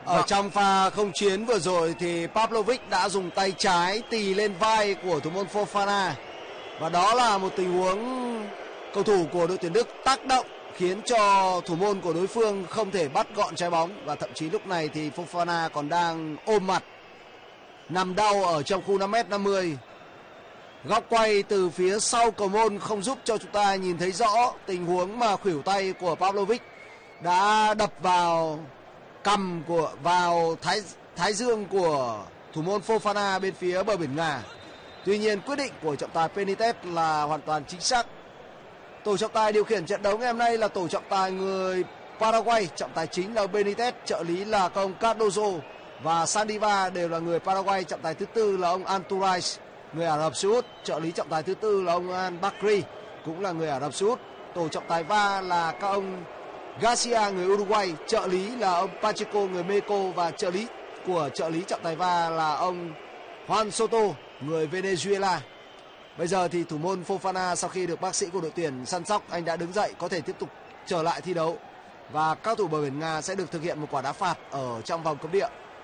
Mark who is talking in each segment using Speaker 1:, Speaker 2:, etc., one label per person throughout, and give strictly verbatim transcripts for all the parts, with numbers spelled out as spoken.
Speaker 1: Ở vâng. Trong pha không chiến vừa rồi thì Pavlovic đã dùng tay trái tì lên vai của thủ môn Fofana. Và đó là một tình huống cầu thủ của đội tuyển Đức tác động khiến cho thủ môn của đối phương không thể bắt gọn trái bóng. Và thậm chí lúc này thì Fofana còn đang ôm mặt, nằm đau ở trong khu năm mét năm mươi. Góc quay từ phía sau cầu môn không giúp cho chúng ta nhìn thấy rõ tình huống mà khuỷu tay của Pavlovic đã đập vào cằm của vào thái thái dương của thủ môn Fofana bên phía bờ biển Nga. Tuy nhiên quyết định của trọng tài Benitez là hoàn toàn chính xác. Tổ trọng tài điều khiển trận đấu ngày hôm nay là tổ trọng tài người Paraguay, trọng tài chính là Benitez, trợ lý là ông Cardozo và Sandiva đều là người Paraguay, trọng tài thứ tư là ông Anturais, người Ả Rập Xê Út, trợ lý trọng tài thứ tư là ông Al Bakri, cũng là người Ả Rập Xê Út. Tổ trọng tài va là các ông Garcia người Uruguay, trợ lý là ông Pacheco người Mexico và trợ lý của trợ lý trọng tài va là ông Juan Soto người Venezuela. Bây giờ thì thủ môn Fofana sau khi được bác sĩ của đội tuyển săn sóc, anh đã đứng dậy có thể tiếp tục trở lại thi đấu và các thủ bờ biển Nga sẽ được thực hiện một quả đá phạt ở trong vòng cấm địa.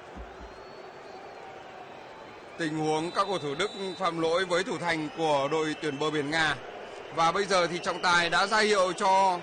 Speaker 2: Tình huống các cầu thủ Đức phạm lỗi với thủ thành của đội tuyển bờ biển Nga và bây giờ thì trọng tài đã ra hiệu cho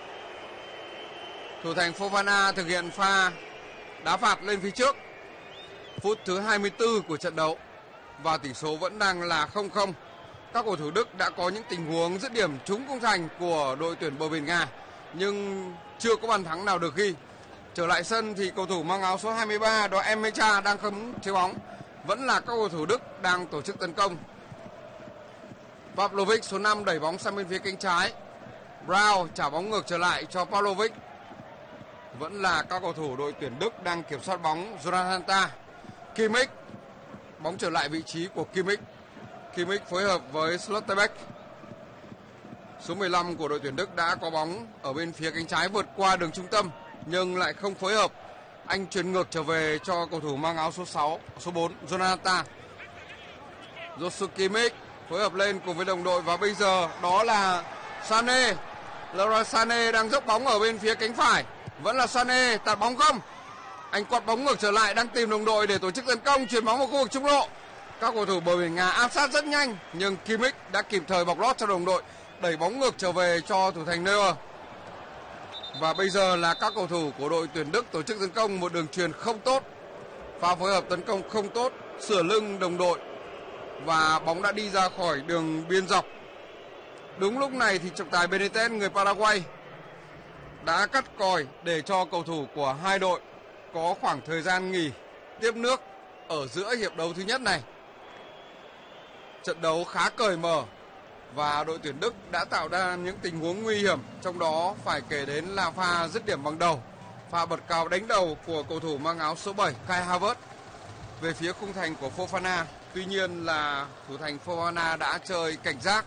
Speaker 2: thủ thành Fofana thực hiện pha đá phạt lên phía trước. Phút thứ hai mươi tư của trận đấu và tỷ số vẫn đang là không không. Các cầu thủ Đức đã có những tình huống dứt điểm trúng khung thành của đội tuyển bờ biển Nga nhưng chưa có bàn thắng nào được ghi. Trở lại sân thì cầu thủ mang áo số hai mươi ba đó Emecha đang khống chế bóng. Vẫn là các cầu thủ Đức đang tổ chức tấn công. Pavlovic số năm đẩy bóng sang bên phía cánh trái. Brown trả bóng ngược trở lại cho Pavlovic. Vẫn là các cầu thủ đội tuyển Đức đang kiểm soát bóng. Jonathan Tah, Kimmich, bóng trở lại vị trí của Kimmich. Kimmich phối hợp với Schlotterbeck. Số mười lăm của đội tuyển Đức đã có bóng ở bên phía cánh trái vượt qua đường trung tâm nhưng lại không phối hợp. Anh chuyển ngược trở về cho cầu thủ mang áo số sáu, số bốn, Jonathan Tah. Joshua Kimmich phối hợp lên cùng với đồng đội và bây giờ đó là Sané. Leroy Sané đang dốc bóng ở bên phía cánh phải. Vẫn là Sané tạt bóng không. Anh quạt bóng ngược trở lại đang tìm đồng đội để tổ chức tấn công, chuyền bóng vào khu vực trung lộ. Các cầu thủ bờ biển Nga áp sát rất nhanh nhưng Kimmich đã kịp thời bọc lót cho đồng đội, đẩy bóng ngược trở về cho thủ thành Neuer. Và bây giờ là các cầu thủ của đội tuyển Đức tổ chức tấn công một đường chuyền không tốt, pha phối hợp tấn công không tốt, sửa lưng đồng đội và bóng đã đi ra khỏi đường biên dọc. Đúng lúc này thì trọng tài Benitez người Paraguay đã cắt còi để cho cầu thủ của hai đội có khoảng thời gian nghỉ tiếp nước ở giữa hiệp đấu thứ nhất này. Trận đấu khá cởi mở và đội tuyển Đức đã tạo ra những tình huống nguy hiểm, trong đó phải kể đến là pha dứt điểm bằng đầu, pha bật cao đánh đầu của cầu thủ mang áo số bảy Kai Havertz về phía khung thành của Fofana. Tuy nhiên là thủ thành Fofana đã chơi cảnh giác.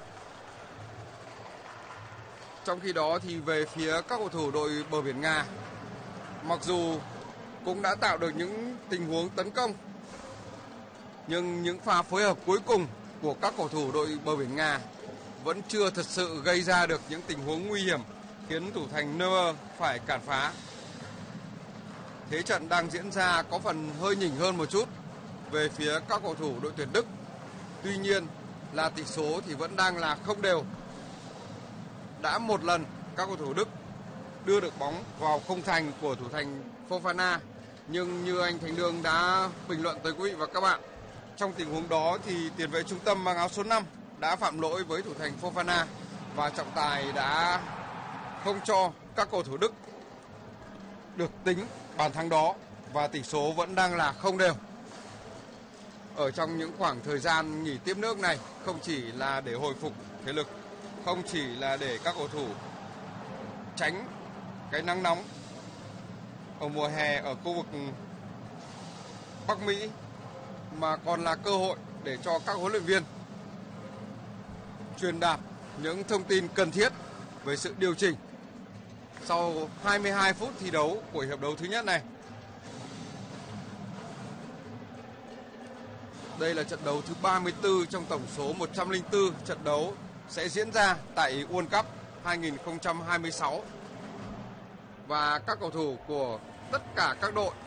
Speaker 2: Trong khi đó thì về phía các cầu thủ đội bờ biển Nga, mặc dù cũng đã tạo được những tình huống tấn công nhưng những pha phối hợp cuối cùng của các cầu thủ đội bờ biển Nga vẫn chưa thật sự gây ra được những tình huống nguy hiểm khiến thủ thành Neuer phải cản phá. Thế trận đang diễn ra có phần hơi nhỉnh hơn một chút về phía các cầu thủ đội tuyển Đức. Tuy nhiên là tỷ số thì vẫn đang là không đều. Đã một lần các cầu thủ Đức đưa được bóng vào khung thành của thủ thành Fofana, nhưng như anh Thành Lương đã bình luận tới quý vị và các bạn, trong tình huống đó thì tiền vệ trung tâm mang áo số năm đã phạm lỗi với thủ thành Fofana và trọng tài đã không cho các cầu thủ Đức được tính bàn thắng đó và tỷ số vẫn đang là không đều. Ở trong những khoảng thời gian nghỉ tiếp nước này, không chỉ là để hồi phục thể lực, không chỉ là để các cầu thủ tránh cái nắng nóng ở mùa hè ở khu vực Bắc Mỹ, mà còn là cơ hội để cho các huấn luyện viên truyền đạt những thông tin cần thiết về sự điều chỉnh sau hai mươi hai phút thi đấu của hiệp đấu thứ nhất này. Đây là trận đấu thứ ba mươi tư trong tổng số một trăm lẻ bốn trận đấu sẽ diễn ra tại World Cup hai không hai sáu. Và các cầu thủ của tất cả các đội